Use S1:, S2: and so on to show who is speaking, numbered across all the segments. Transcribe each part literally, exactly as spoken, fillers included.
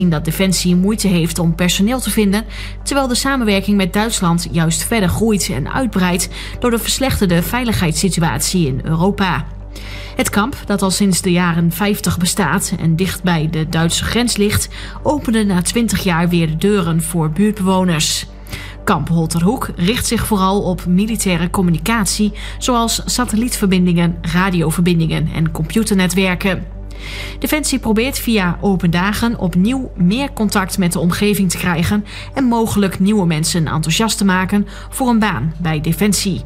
S1: dat Defensie moeite heeft om personeel te vinden, terwijl de samenwerking met Duitsland juist verder groeit en uitbreidt door de verslechterde veiligheidssituatie in Europa. Het kamp, dat al sinds de jaren vijftig bestaat en dicht bij de Duitse grens ligt, opende na twintig jaar weer de deuren voor buurtbewoners. Kamp Holterhoek richt zich vooral op militaire communicatie, zoals satellietverbindingen, radioverbindingen en computernetwerken. Defensie probeert via open dagen opnieuw meer contact met de omgeving te krijgen en mogelijk nieuwe mensen enthousiast te maken voor een baan bij Defensie.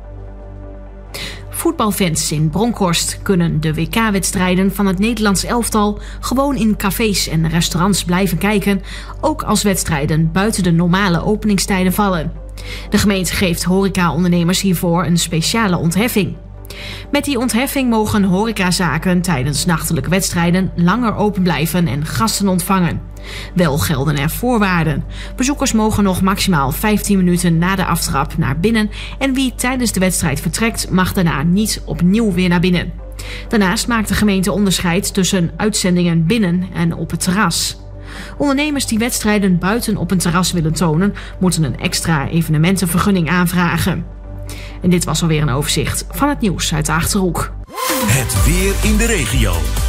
S1: Voetbalfans in Bronkhorst kunnen de W K-wedstrijden van het Nederlands elftal gewoon in cafés en restaurants blijven kijken, ook als wedstrijden buiten de normale openingstijden vallen. De gemeente geeft horecaondernemers hiervoor een speciale ontheffing. Met die ontheffing mogen horecazaken tijdens nachtelijke wedstrijden langer open blijven en gasten ontvangen. Wel gelden er voorwaarden. Bezoekers mogen nog maximaal vijftien minuten na de aftrap naar binnen en wie tijdens de wedstrijd vertrekt mag daarna niet opnieuw weer naar binnen. Daarnaast maakt de gemeente onderscheid tussen uitzendingen binnen en op het terras. Ondernemers die wedstrijden buiten op een terras willen tonen, moeten een extra evenementenvergunning aanvragen. En dit was alweer een overzicht van het nieuws uit de Achterhoek.
S2: Het weer in de regio.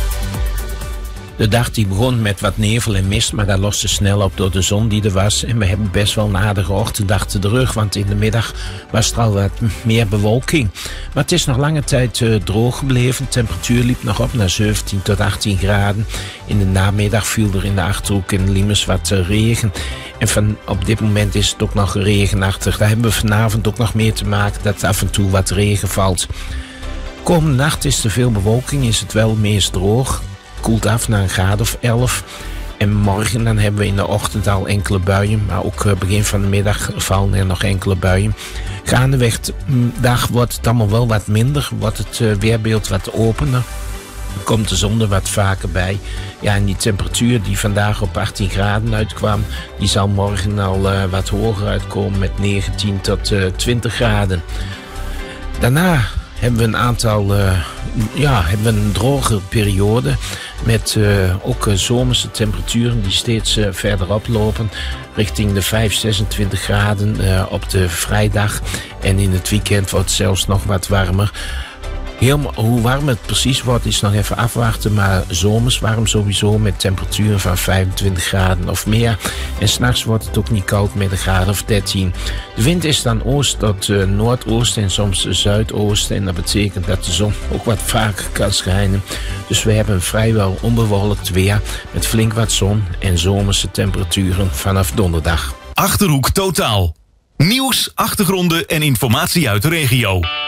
S3: De dag die begon met wat nevel en mist, maar dat loste snel op door de zon die er was. En we hebben best wel een aardige ochtenddag te de rug, want in de middag was er al wat meer bewolking. Maar het is nog lange tijd uh, droog gebleven. De temperatuur liep nog op naar zeventien tot achttien graden. In de namiddag viel er in de Achterhoek en Liemers wat uh, regen. En van, op dit moment is het ook nog regenachtig. Daar hebben we vanavond ook nog mee te maken dat af en toe wat regen valt. Komende nacht is er veel bewolking, is het wel meest droog. Koelt af naar een graad of elf. En morgen dan hebben we in de ochtend al enkele buien. Maar ook begin van de middag vallen er nog enkele buien. Gaandeweg de dag wordt het allemaal wel wat minder. Wordt het weerbeeld wat opener. Dan komt de zon er wat vaker bij. Ja, en die temperatuur die vandaag op achttien graden uitkwam, die zal morgen al uh, wat hoger uitkomen met negentien tot twintig graden. Daarna hebben we een aantal, uh, ja, hebben we een droge periode met uh, ook uh, zomerse temperaturen die steeds uh, verder oplopen. Richting de vijf, zesentwintig graden uh, op de vrijdag. En in het weekend wordt het zelfs nog wat warmer. Heel, hoe warm het precies wordt is nog even afwachten, maar zomers warm sowieso met temperaturen van vijfentwintig graden of meer. En 's nachts wordt het ook niet koud met een graad of dertien. De wind is dan oost tot uh, noordoosten en soms zuidoosten en dat betekent dat de zon ook wat vaker kan schijnen. Dus we hebben vrijwel onbewolkt weer met flink wat zon en zomerse temperaturen vanaf donderdag.
S2: Achterhoek Totaal. Nieuws, achtergronden en informatie uit de regio.